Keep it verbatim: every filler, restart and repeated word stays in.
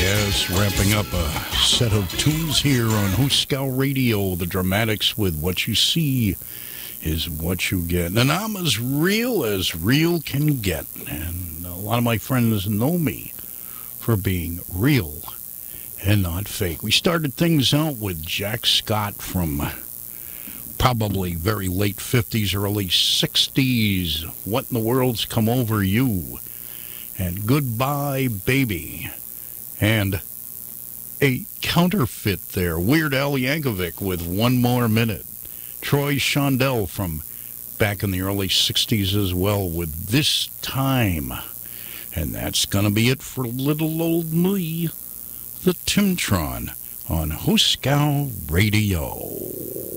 Yes, wrapping up a set of tunes here on Huskow Radio, the Dramatics with What You See is What You Get. And I'm as real as real can get. And a lot of my friends know me for being real and not fake. We started things out with Jack Scott from probably very late fifties, early sixties. What in the world's come over you? And Goodbye Baby. And a counterfeit there, Weird Al Yankovic with One More Minute. Troy Shondell from back in the early sixties as well with This Time. And that's going to be it for little old me, the Timtron, on Huskow Radio.